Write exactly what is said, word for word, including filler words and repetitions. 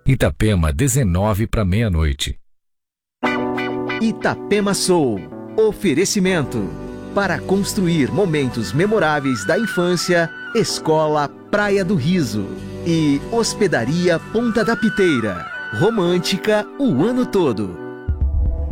Itapema, dezenove para meia-noite. Itapema Soul. Oferecimento. Para construir momentos memoráveis da infância, Escola Praia do Riso. E Hospedaria Ponta da Piteira. Romântica o ano todo.